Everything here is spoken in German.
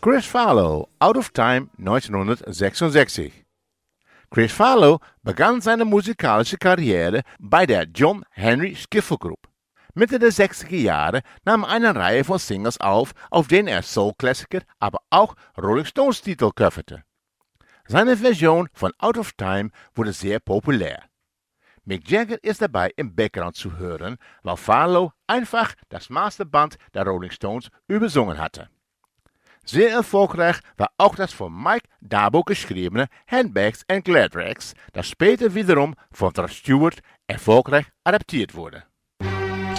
Chris Farlowe, Out of Time 1966. Chris Farlowe begann seine musikalische Karriere bei der John Henry Skiffle Group. Mitte der 60er Jahre nahm er eine Reihe von Singles auf denen er Soul-Klassiker, aber auch Rolling Stones-Titel coverte. Seine Version von Out of Time wurde sehr populär. Mick Jagger ist dabei im Background zu hören, weil Farlowe einfach das Masterband der Rolling Stones übersungen hatte. Sehr erfolgreich war auch das von Mike Dabo geschriebene Handbags and Glad Rags, das später wiederum von Rod Stewart erfolgreich adaptiert wurde.